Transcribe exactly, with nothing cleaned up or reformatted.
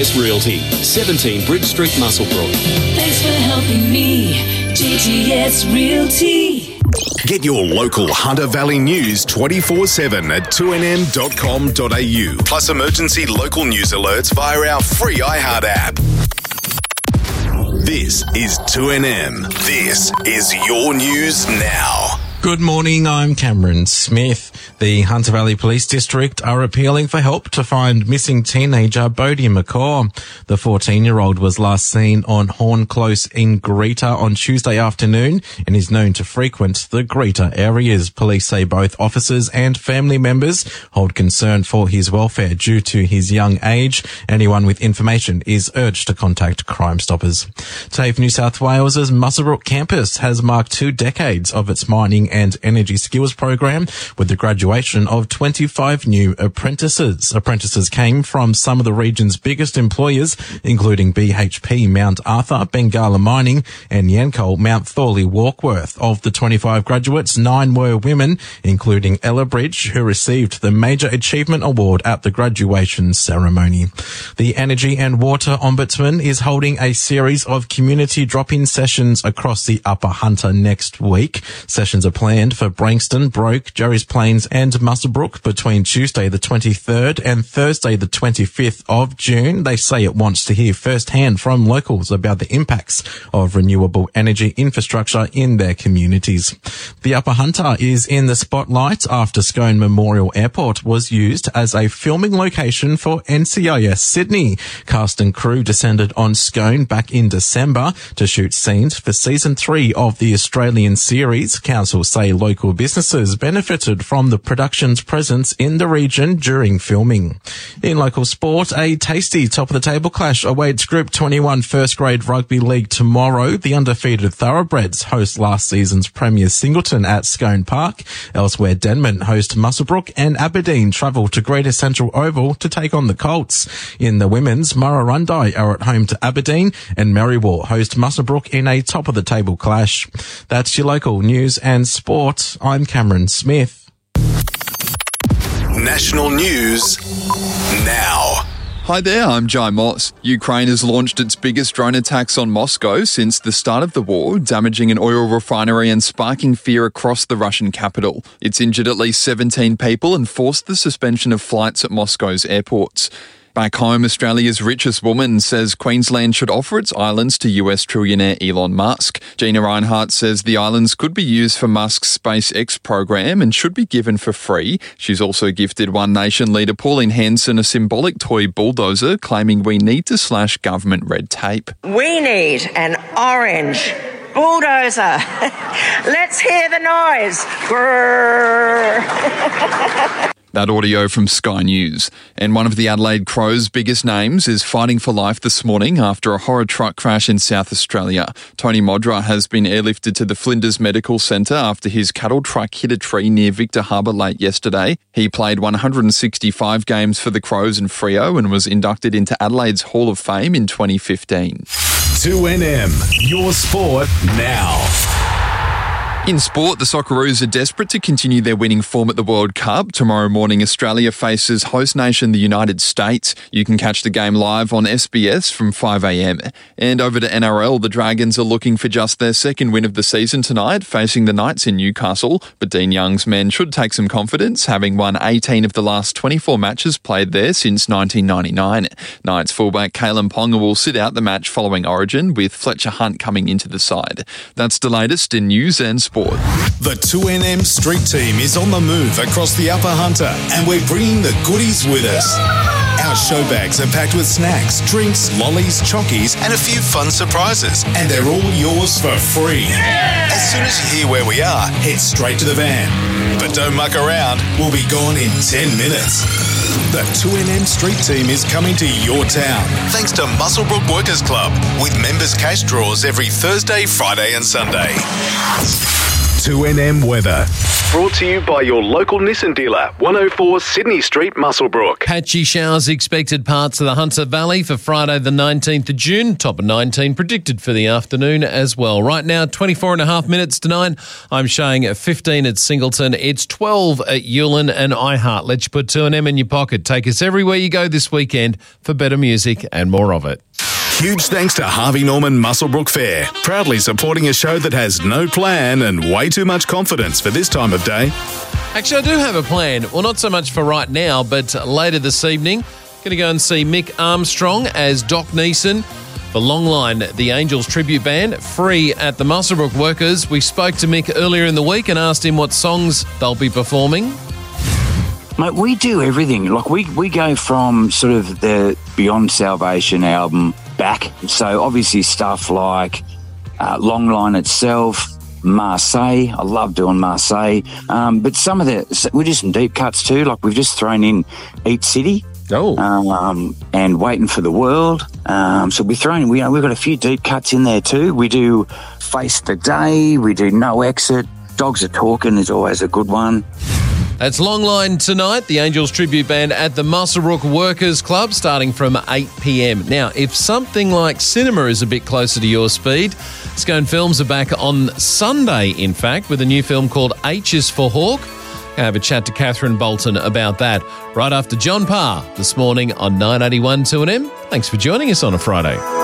Realty, seventeen Bridge Street, Muswellbrook. Thanks for helping me, G T S Realty. Get your local Hunter Valley news twenty-four seven at two n m dot com dot a u. Plus emergency local news alerts via our free iHeart app. This is two N M. This is your news now. Good morning, I'm Cameron Smith. The Hunter Valley Police District are appealing for help to find missing teenager Bodie McCaw. The fourteen-year-old was last seen on Horn Close in Greta on Tuesday afternoon and is known to frequent the Greta areas. Police say both officers and family members hold concern for his welfare due to his young age. Anyone with information is urged to contact Crime Stoppers. TAFE New South Wales's Muswellbrook campus has marked two decades of its mining and energy skills program with the graduation of twenty-five new apprentices. Apprentices came from some of the region's biggest employers, including B H P Mount Arthur, Bengala Mining and Yancoal Mount Thorley Warkworth. Of the twenty-five graduates, nine were women, including Ella Bridge, who received the Major Achievement Award at the graduation ceremony. The Energy and Water Ombudsman is holding a series of community drop-in sessions across the Upper Hunter next week. Sessions are planned for Branxton, Broke, Jerry's Plains and Muswellbrook between Tuesday the twenty-third and Thursday the twenty-fifth of June. They say it wants to hear firsthand from locals about the impacts of renewable energy infrastructure in their communities. The Upper Hunter is in the spotlight after Scone Memorial Airport was used as a filming location for N C I S Sydney. Cast and crew descended on Scone back in December to shoot scenes for season three of the Australian series. Council say local businesses benefited from the production's presence in the region during filming. In local sport, a tasty top-of-the-table clash awaits Group twenty-one First Grade Rugby League tomorrow. The undefeated Thoroughbreds host last season's Premier Singleton at Scone Park. Elsewhere, Denman host Muswellbrook and Aberdeen travel to Greater Central Oval to take on the Colts. In the women's, Murrurundi are at home to Aberdeen and Merriwar host Muswellbrook in a top-of-the-table clash. That's your local news and sport. I'm Cameron Smith. National news now. Hi there, I'm Jai Moss. Ukraine has launched its biggest drone attacks on Moscow since the start of the war, damaging an oil refinery and sparking fear across the Russian capital. It's injured at least seventeen people and forced the suspension of flights at Moscow's airports. Back home, Australia's richest woman says Queensland should offer its islands to U S trillionaire Elon Musk. Gina Reinhart says the islands could be used for Musk's SpaceX program and should be given for free. She's also gifted One Nation leader Pauline Hanson a symbolic toy bulldozer, claiming we need to slash government red tape. We need an orange bulldozer. Let's hear the noise. Grrr. That audio from Sky News. And one of the Adelaide Crows' biggest names is fighting for life this morning after a horror truck crash in South Australia. Tony Modra has been airlifted to the Flinders Medical Centre after his cattle truck hit a tree near Victor Harbour late yesterday. He played one hundred sixty-five games for the Crows and Freo and was inducted into Adelaide's Hall of Fame in twenty fifteen. two N M, your sport now. In sport, the Socceroos are desperate to continue their winning form at the World Cup. Tomorrow morning, Australia faces host nation the United States. You can catch the game live on S B S from five a m. And over to N R L, the Dragons are looking for just their second win of the season tonight, facing the Knights in Newcastle. But Dean Young's men should take some confidence, having won eighteen of the last twenty-four matches played there since nineteen ninety-nine. Knights fullback Kalen Ponga will sit out the match following Origin, with Fletcher Hunt coming into the side. That's the latest in news and sport. The two N M Street Team is on the move across the Upper Hunter, and we're bringing the goodies with us. Our show bags are packed with snacks, drinks, lollies, chockies, and a few fun surprises, and they're all yours for free. Yeah! As soon as you hear where we are, head straight to the van. But don't muck around, we'll be gone in ten minutes. The two N M Street Team is coming to your town, thanks to Muswellbrook Workers Club, with members' cash draws every Thursday, Friday and Sunday. two N M weather. Brought to you by your local Nissan dealer, one oh four Sydney Street, Muswellbrook. Patchy showers expected parts of the Hunter Valley for Friday the nineteenth of June. Top of nineteen predicted for the afternoon as well. Right now, twenty-four and a half minutes to nine. I'm showing at fifteen at Singleton. It's twelve at Yulin and iHeart. Let you put two N M in your pocket. Take us everywhere you go this weekend for better music and more of it. Huge thanks to Harvey Norman Muswellbrook Fair, proudly supporting a show that has no plan and way too much confidence for this time of day. Actually, I do have a plan. Well, not so much for right now, but later this evening, going to go and see Mick Armstrong as Doc Neeson for Longline, the Angels tribute band, free at the Muswellbrook Workers. We spoke to Mick earlier in the week and asked him what songs they'll be performing. Mate, we do everything. Like, we, we go from sort of the Beyond Salvation album back. So obviously stuff like uh, Longline itself, Marseille. I love doing Marseille. Um, but some of the, we do some deep cuts too. Like, we've just thrown in Eat City. Oh. Um, and Waiting for the World. Um, so we're throwing, we, we've got a few deep cuts in there too. We do Face the Day. We do No Exit. Dogs Are Talking is always a good one. That's Longline tonight, the Angels tribute band at the Muswellbrook Workers Club, starting from eight p.m. Now, if something like cinema is a bit closer to your speed, Scone Films are back on Sunday, in fact, with a new film called H is for Hawk. I'll have a chat to Catherine Bolton about that right after John Parr this morning on nine eighty-one two N M. Thanks for joining us on a Friday.